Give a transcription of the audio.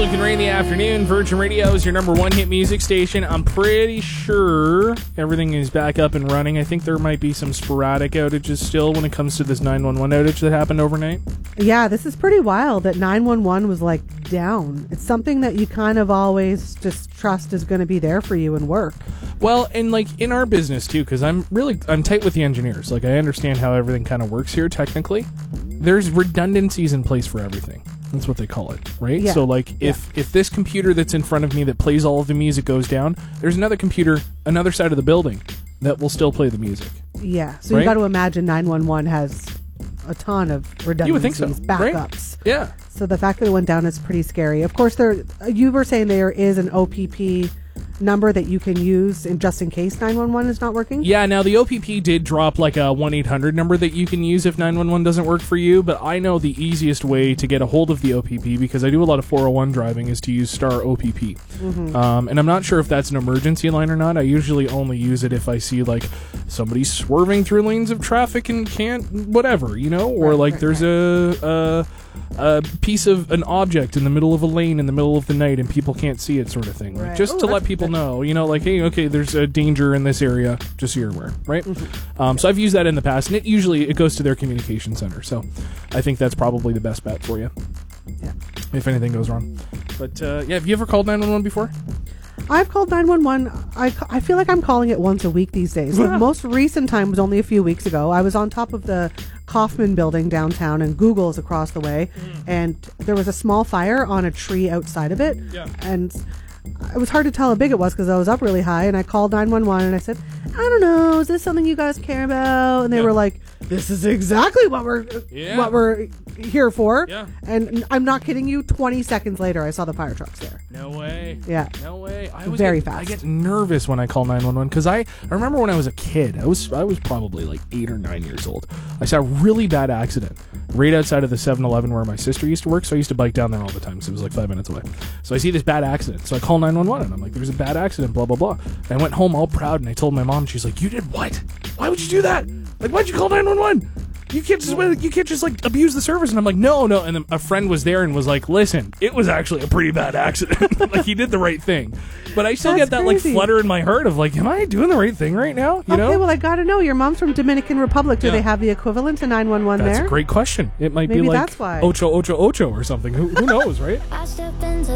Luke and Ray in the afternoon. Virgin Radio is your number one hit music station. I'm pretty sure everything is back up and running. I think there might be some sporadic outages still when it comes to this 911 outage that happened overnight. Yeah, this is pretty wild that 911 was like down. It's something that you kind of always just trust is going to be there for you and work. Well, and like in our business too, because I'm tight with the engineers. Like I understand how everything kind of works here technically. There's redundancies in place for everything. That's what they call it, right? Yeah. So like if this computer that's in front of me that plays all of the music goes down, there's another computer, another side of the building that will still play the music. Yeah, so right? you got to imagine 911 has a ton of redundancies, You would think so, backups. Right? Yeah. So the fact that it went down is pretty scary. Of course, you were saying there is an OPP number that you can use just in case 911 is not working? Yeah, now the OPP did drop like a 1-800 number that you can use if 911 doesn't work for you, but I know the easiest way to get a hold of the OPP, because I do a lot of 401 driving, is to use star OPP. Mm-hmm. And I'm not sure if that's an emergency line or not. I usually only use it if I see like somebody swerving through lanes of traffic and can't, whatever, you know, or there's a piece of an object in the middle of a lane in the middle of the night and people can't see it, sort of thing. Right. Just to let people know, you know, like, hey, okay, there's a danger in this area, just so you're aware, right? Mm-hmm. So I've used that in the past, and it goes to their communication center. So I think that's probably the best bet for you. Yeah. If anything goes wrong. But yeah, have you ever called 911 before? I've called 911. I feel like I'm calling it once a week these days. The most recent time was only a few weeks ago. I was on top of the Kaufman building downtown, and Google's across the way, and there was a small fire on a tree outside of it. Yeah. And it was hard to tell how big it was because I was up really high, and I called 911 and I said, I don't know, is this something you guys care about? And they were like, this is exactly what we're here for. Yeah. And I'm not kidding you, 20 seconds later I saw the fire trucks there. No way. Yeah. No way. Very fast. I get nervous when I call 911 because I remember when I was a kid, I was probably like 8 or 9 years old. I saw a really bad accident right outside of the 7-Eleven where my sister used to work, so I used to bike down there all the time because it was like 5 minutes away. So I see this bad accident, so I call 911 and I'm like, there's a bad accident, blah blah blah. And I went home all proud and I told my mom, she's like, you did what? Why would you do that? Like, why'd you call 911? You can't just like abuse the service. And I'm like, no. And then a friend was there and was like, listen, it was actually a pretty bad accident. Like, he did the right thing. But I still get that crazy, like flutter in my heart of like, am I doing the right thing right now? You know? Well, I gotta know. Your mom's from Dominican Republic. Do they have the equivalent to 911 there? That's a great question. It might be like that's why. Ocho Ocho Ocho or something. Who knows, right?